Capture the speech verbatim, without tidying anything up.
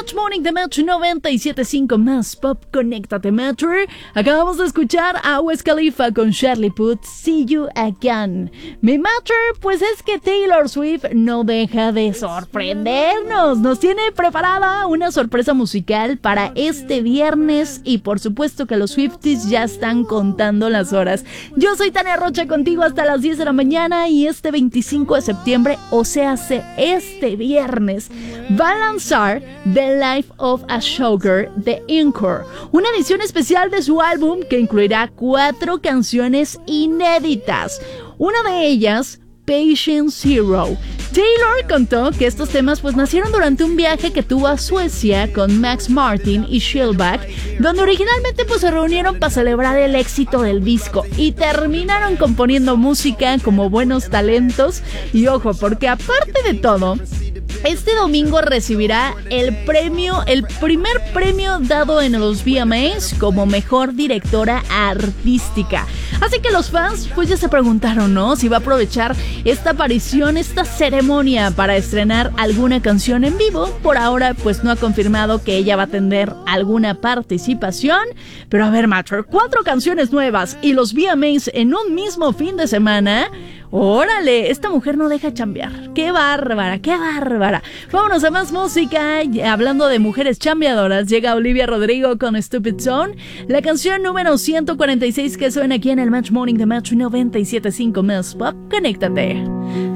Match Morning de Match noventa y siete punto cinco más Pop. Conéctate, Matcher. Acabamos de escuchar a Wiz Khalifa con Charlie Puth, See You Again. Mi Matcher, pues es que Taylor Swift no deja de sorprendernos. Nos tiene preparada una sorpresa musical para este viernes y por supuesto que los Swifties ya están contando las horas. Yo soy Tania Rocha contigo hasta las diez de la mañana y este veinticinco de septiembre, o sea, este viernes, va a lanzar The Life of a Showgirl de Encore, una edición especial de su álbum que incluirá cuatro canciones inéditas. Una de ellas, Patient Zero. Taylor contó que estos temas pues nacieron durante un viaje que tuvo a Suecia con Max Martin y Shellback, donde originalmente pues se reunieron para celebrar el éxito del disco y terminaron componiendo música como buenos talentos. Y ojo, porque aparte de todo, este domingo recibirá el premio, el primer premio dado en los V M As como mejor directora artística. Así que los fans pues ya se preguntaron, ¿no? Si va a aprovechar esta aparición, esta ceremonia para estrenar alguna canción en vivo. Por ahora pues no ha confirmado que ella va a tener alguna participación. Pero a ver, Matcher, cuatro canciones nuevas y los V M As en un mismo fin de semana. ¡Órale! Esta mujer no deja chambear. ¡Qué bárbara! ¡Qué bárbara! Vámonos a más música. Hablando de mujeres chambeadoras, llega Olivia Rodrigo con Stupid Zone, la canción número ciento cuarenta y seis que suena aquí en el Match Morning de Match noventa y siete punto cinco más Pop. Conéctate.